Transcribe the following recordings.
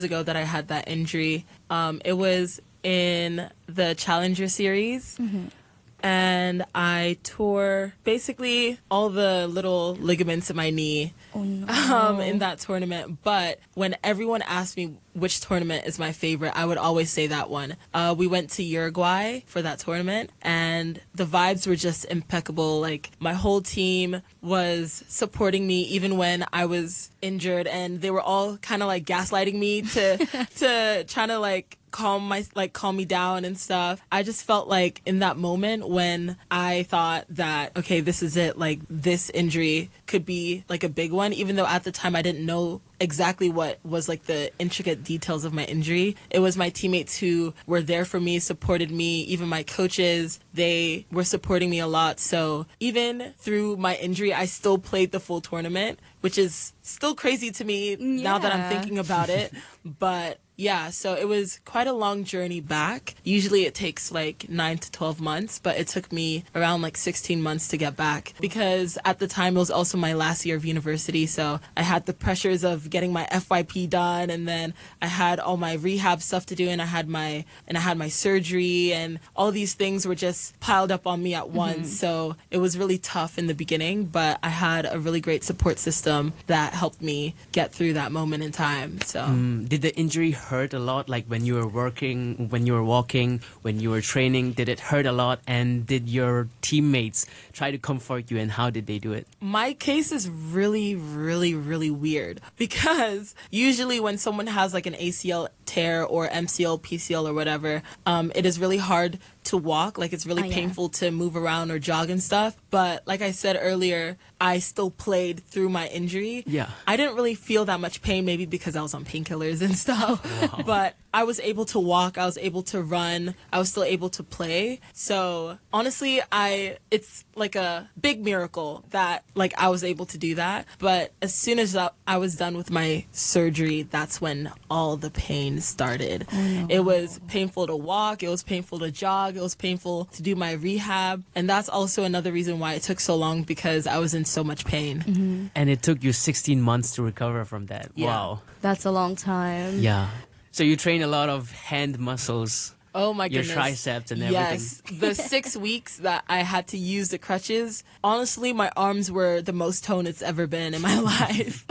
ago that I had that injury. It was in the Challenger Series. And I tore basically all the little ligaments in my knee in that tournament. But when everyone asked me which tournament is my favorite, I would always say that one. We went to Uruguay for that tournament, and the vibes were just impeccable. Like, my whole team was supporting me even when I was injured, and they were all kind of like gaslighting me to trying to like calm me down and stuff. I just felt like in that moment when I thought that, okay, this is it, like this injury could be like a big one, even though at the time I didn't know exactly what was like the intricate details of my injury. It was my teammates who were there for me, supported me, even my coaches, they were supporting me a lot. So even through my injury, I still played the full tournament, which is still crazy to me now that I'm thinking about it. But yeah, so it was quite a long journey back. Usually it takes like 9 to 12 months, but it took me around like 16 months to get back because at the time it was also my last year of university. So I had the pressures of getting my FYP done, and then I had all my rehab stuff to do, and I had my surgery, and all these things were just piled up on me at once. So it was really tough in the beginning, but I had a really great support system that helped me get through that moment in time. So did the injury hurt a lot? Like when you were working, when you were walking, when you were training, did it hurt a lot? And did your teammates try to comfort you, and how did they do it? My case is really, really, really weird because usually when someone has like an ACL tear or MCL, PCL or whatever, it is really hard to walk. Like, it's really painful to move around or jog and stuff. But like I said earlier, I still played through my injury. Yeah. I didn't really feel that much pain, maybe because I was on painkillers and stuff. Wow. But I was able to walk, I was able to run, I was still able to play. So honestly, it's like a big miracle that like I was able to do that. But as soon as I was done with my surgery, that's when all the pain started. Oh, no. It was painful to walk, it was painful to jog, it was painful to do my rehab. And that's also another reason why it took so long, because I was in so much pain. And it took you 16 months to recover from that. Yeah. Wow. That's a long time. Yeah. So you train a lot of hand muscles, Oh my your goodness. triceps and everything. Yes. The 6 weeks that I had to use the crutches, honestly, my arms were the most toned it's ever been in my life.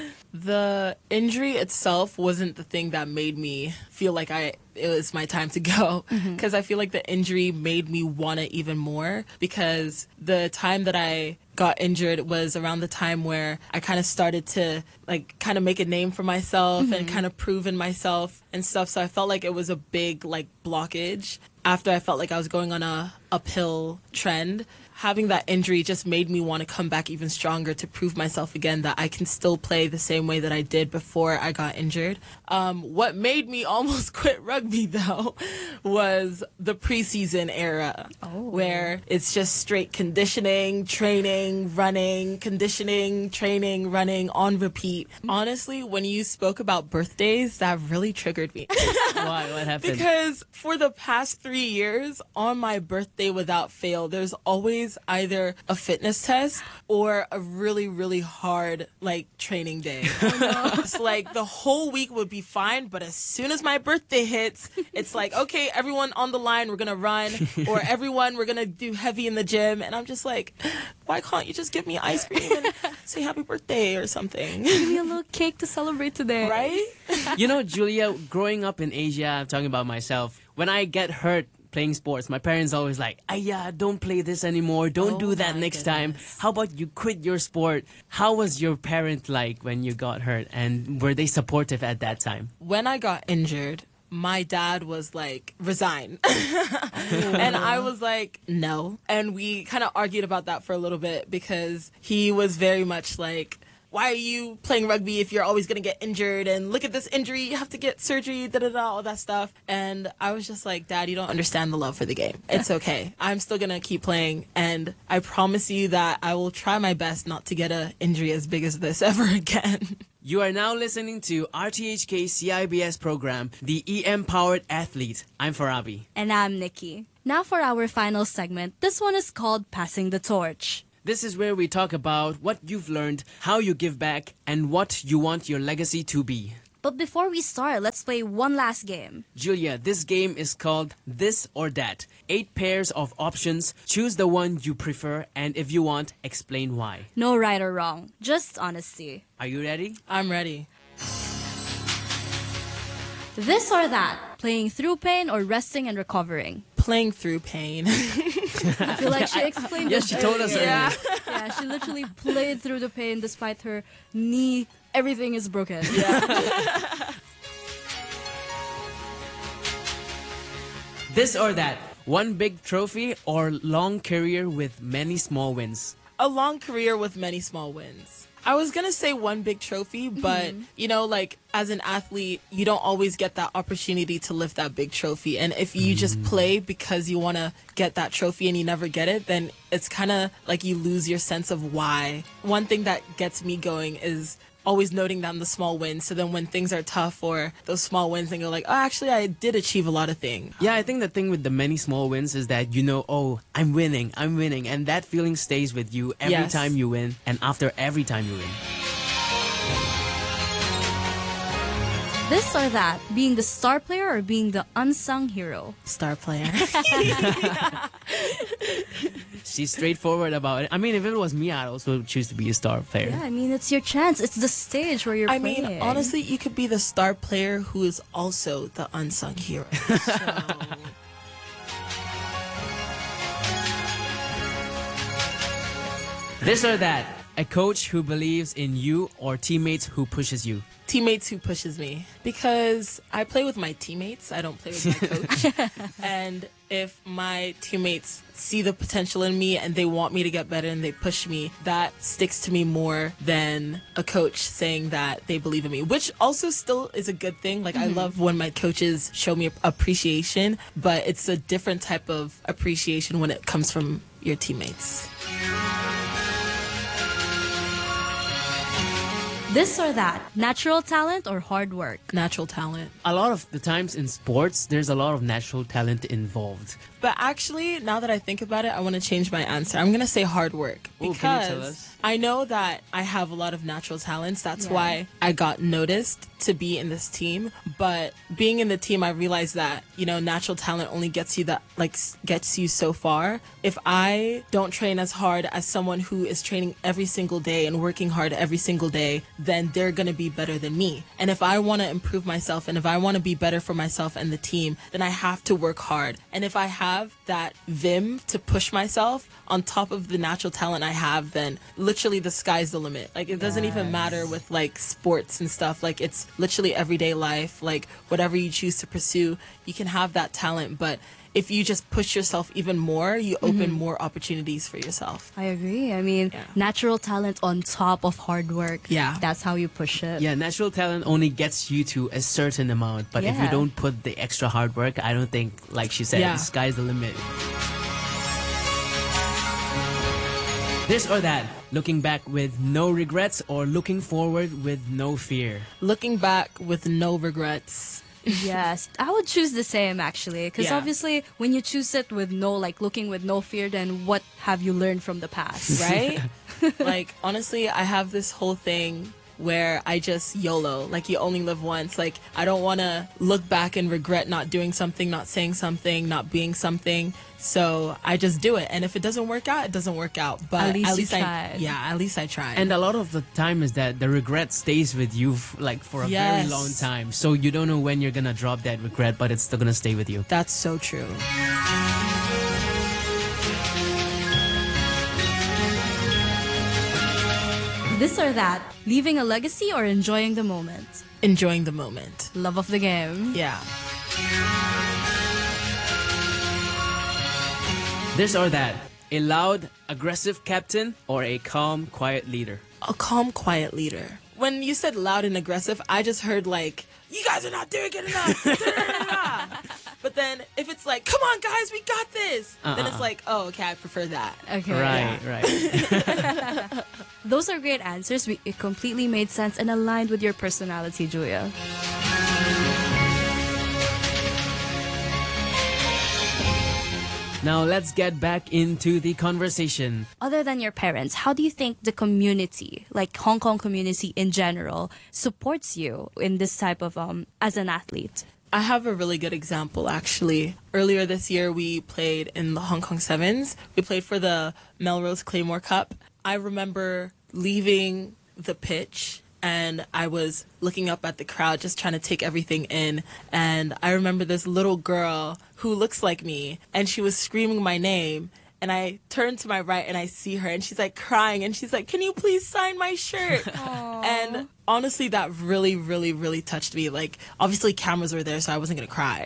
The injury itself wasn't the thing that made me feel like it was my time to go, because I feel like the injury made me want it even more, because the time that I got injured was around the time where I kind of started to like kind of make a name for myself and kind of prove in myself and stuff. So I felt like it was a big like blockage after I felt like I was going on a uphill trend. Having that injury just made me want to come back even stronger to prove myself again that I can still play the same way that I did before I got injured. What made me almost quit rugby, though, was the preseason era, where it's just straight conditioning, training, running, conditioning, training, running on repeat. Honestly, when you spoke about birthdays, that really triggered me. Why? What happened? Because for the past 3 years, on my birthday without fail, there's always either a fitness test or a really, really hard like training day. It's like the whole week would be fine, but as soon as my birthday hits, it's like, okay, everyone on the line, we're gonna run, or everyone, we're gonna do heavy in the gym. And I'm just like, why can't you just give me ice cream and say happy birthday or something? Give me a little cake to celebrate today. Right? You know, Julia, growing up in Asia, I'm talking about myself, when I get hurt playing sports, my parents always like, yeah, don't play this anymore, don't do that next time. How about you quit your sport? How was your parent like when you got hurt, and were they supportive at that time? When I got injured, my dad was like, resign. And I was like, no. And we kind of argued about that for a little bit, because he was very much like, why are you playing rugby if you're always going to get injured? And look at this injury, you have to get surgery, all that stuff. And I was just like, Dad, you don't understand the love for the game. It's okay. I'm still going to keep playing. And I promise you that I will try my best not to get an injury as big as this ever again. You are now listening to RTHK CIBS program, The EM-Powered Athlete. I'm Farabi. And I'm Nikki. Now for our final segment. This one is called Passing the Torch. This is where we talk about what you've learned, how you give back, and what you want your legacy to be. But before we start, let's play one last game. Julia, this game is called This or That. 8 pairs of options. Choose the one you prefer, and if you want, explain why. No right or wrong, just honesty. Are you ready? I'm ready. This or that, playing through pain or resting and recovering. Playing through pain. I feel like she explained Yes, this she told us earlier. earlier. Yeah, she literally played through the pain despite her knee. Everything is broken. This or that. One big trophy or long career with many small wins. A long career with many small wins. I was gonna say one big trophy, but you know, like as an athlete, you don't always get that opportunity to lift that big trophy. And if you just play because you want to get that trophy and you never get it, then it's kind of like you lose your sense of why. One thing that gets me going is always noting down the small wins. So then when things are tough or those small wins, and you're like, oh, actually, I did achieve a lot of things. Yeah, I think the thing with the many small wins is that you know, oh, I'm winning. And that feeling stays with you every Yes. time you win and after every time you win. This or that, being the star player or being the unsung hero. Star player. She's straightforward about it. I mean, if it was me, I'd also choose to be a star player. Yeah, I mean, it's your chance. It's the stage where you're I playing. mean, honestly, you could be the star player who is also the unsung hero. So, This or that, a coach who believes in you or teammates who pushes you. teammates who pushes me, because I play with my teammates. I don't play with my coach. And if my teammates see the potential in me and they want me to get better and they push me, that sticks to me more than a coach saying that they believe in me, which also still is a good thing. Like, I love when my coaches show me appreciation, but it's a different type of appreciation when it comes from your teammates. This or that, natural talent or hard work. Natural talent. A lot of the times in sports, there's a lot of natural talent involved. But actually, now that I think about it, I want to change my answer. I'm going to say hard work. Ooh, Because can you tell us? I know that I have a lot of natural talents. That's Yeah. why I got noticed to be in this team. But being in the team, I realized that, you know, natural talent only gets you gets you so far. If I don't train as hard as someone who is training every single day and working hard every single day, then they're going to be better than me. And if I want to improve myself and if I want to be better for myself and the team, then I have to work hard. And if I have that vim to push myself on top of the natural talent I have, then literally the sky's the limit. Like, it doesn't even matter with like sports and stuff. Like, it's literally everyday life. Like, whatever you choose to pursue, you can have that talent. But if you just push yourself even more, you open more opportunities for yourself. I agree. I mean, Yeah. natural talent on top of hard work. Yeah. That's how you push it. Yeah, natural talent only gets you to a certain amount, but if you Yeah. don't put the extra hard work, I don't think, like she said, Yeah. the sky's the limit. This or that, looking back with no regrets or looking forward with no fear. Looking back with no regrets. Yes, I would choose the same actually, because Yeah. obviously when you choose it with no, like looking with no fear, then what have you learned from the past? Right? Like, honestly, I have this whole thing where I just YOLO. Like, you only live once. Like, I don't want to look back and regret not doing something, not saying something, not being something. So I just do it. And if it doesn't work out, it doesn't work out. But At least you I tried. at least I tried. And a lot of the time is that the regret stays with you like for a very Yes. long time. So you don't know when you're gonna drop that regret, but it's still gonna stay with you. that's so true. This or that, leaving a legacy or enjoying the moment. Enjoying the moment. Love of the game. Yeah. This or that, a loud, aggressive captain or a calm, quiet leader. A calm, quiet leader. When you said loud and aggressive, I just heard like, you guys are not doing it enough. But then if it's like, come on guys, we got this, then it's like, oh, okay, I prefer that. Okay. Right. Those are great answers. It completely made sense and aligned with your personality, Julia. Now let's get back into the conversation. Other than your parents, how do you think the community, like Hong Kong community in general, supports you in this type of as an athlete? I have a really good example, actually. Earlier this year, we played in the Hong Kong Sevens. We played for the Melrose Claymore Cup. I remember leaving the pitch and I was looking up at the crowd, just trying to take everything in. And I remember this little girl who looks like me, and she was screaming my name. And I turned to my right and I see her and she's like crying and she's like, "Can you please sign my shirt?" And honestly, that really, really, really touched me. Like, obviously cameras were there, so I wasn't going to cry.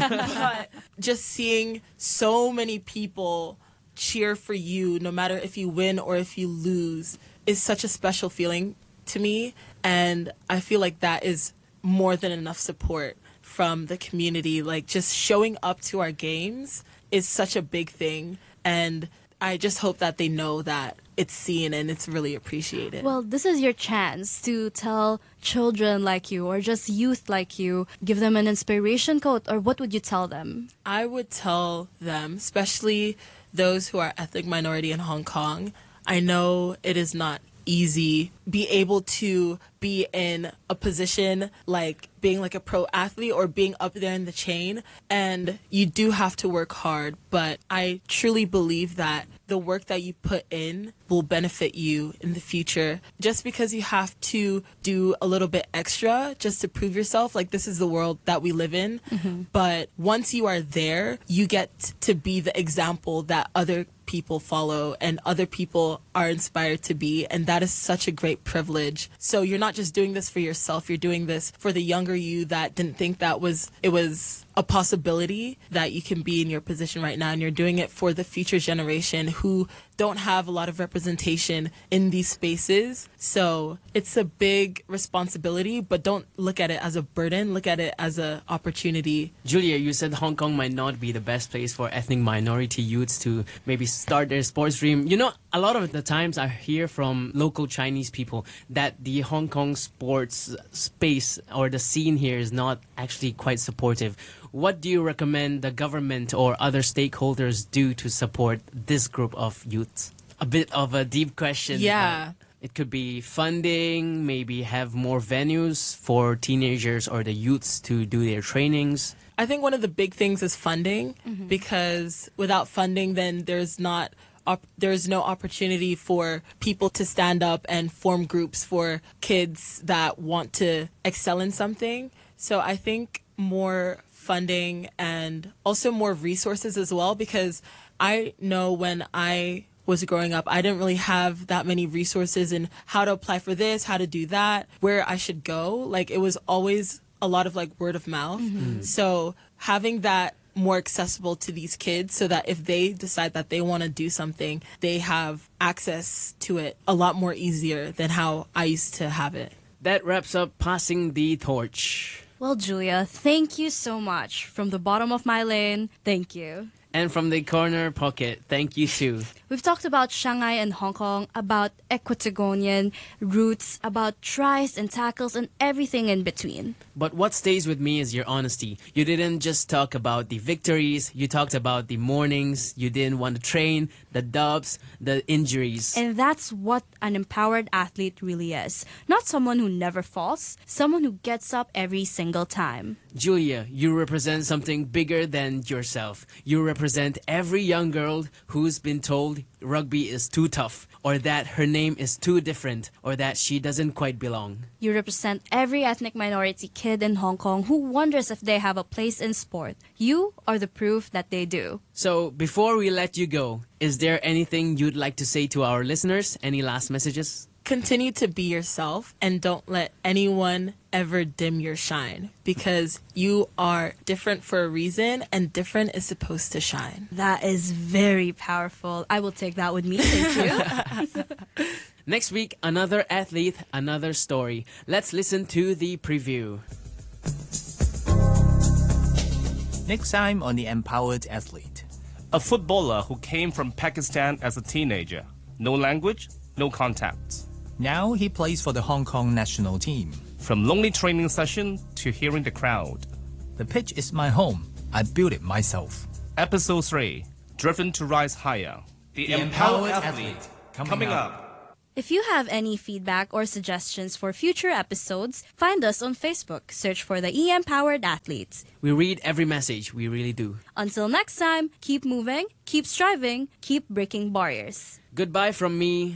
But just seeing so many people cheer for you, no matter if you win or if you lose, is such a special feeling to me. And I feel like that is more than enough support from the community. Like, just showing up to our games is such a big thing. And I just hope that they know that it's seen and it's really appreciated. Well, this is your chance to tell children like you or just youth like you, give them an inspiration quote, or what would you tell them? I would tell them, especially those who are ethnic minority in Hong Kong, I know it is not easy be able to be in a position like being like a pro athlete or being up there in the chain, and you do have to work hard, but I truly believe that the work that you put in will benefit you in the future. Just because you have to do a little bit extra just to prove yourself, like, this is the world that we live in, but once you are there, you get to be the example that other people follow and other people are inspired to be, and that is such a great privilege. So you're not just doing this for yourself, you're doing this for the younger you that didn't think that it was a possibility that you can be in your position right now, and you're doing it for the future generation who don't have a lot of representation in these spaces. So it's a big responsibility, but don't look at it as a burden, look at it as an opportunity. Julia, you said Hong Kong might not be the best place for ethnic minority youths to maybe start their sports dream. You know, a lot of the times I hear from local Chinese people that the Hong Kong sports space or the scene here is not actually quite supportive. What do you recommend the government or other stakeholders do to support this group of youths? A bit of a deep question. Yeah. It could be funding, maybe have more venues for teenagers or the youths to do their trainings. I think one of the big things is funding, because without funding, then there's no opportunity for people to stand up and form groups for kids that want to excel in something. So I think more funding and also more resources as well, because I know when I was growing up, I didn't really have that many resources in how to apply for this, how to do that, where I should go. Like, it was always a lot of like word of mouth. So having that more accessible to these kids so that if they decide that they want to do something, they have access to it a lot more easier than how I used to have it. That wraps up Passing the Torch. Well, Julia, thank you so much. From the bottom of my lane, thank you. And from the corner pocket, thank you too. We've talked about Shanghai and Hong Kong, about Equatagonian roots, about tries and tackles and everything in between. But what stays with me is your honesty. You didn't just talk about the victories, you talked about the mornings, you didn't want to train, the dubs, the injuries. And that's what an empowered athlete really is. Not someone who never falls, someone who gets up every single time. Julia, you represent something bigger than yourself. You represent every young girl who's been told rugby is too tough, or that her name is too different, or that she doesn't quite belong. You represent every ethnic minority kid in Hong Kong who wonders if they have a place in sport. You are the proof that they do. So, before we let you go, is there anything you'd like to say to our listeners? Any last messages? Continue to be yourself and don't let anyone ever dim your shine, because you are different for a reason and different is supposed to shine. That is very powerful. I will take that with me. Thank you. Next week, another athlete, another story. Let's listen to the preview. Next time on The Empowered Athlete. A footballer who came from Pakistan as a teenager. No language, no contacts. Now he plays for the Hong Kong national team. From lonely training session to hearing the crowd. The pitch is my home. I built it myself. Episode 3. driven to rise higher. The Empowered Athlete, coming up. If you have any feedback or suggestions for future episodes, find us on Facebook. Search for the Empowered Athletes. We read every message, we really do. Until next time, keep moving, keep striving, keep breaking barriers. Goodbye from me,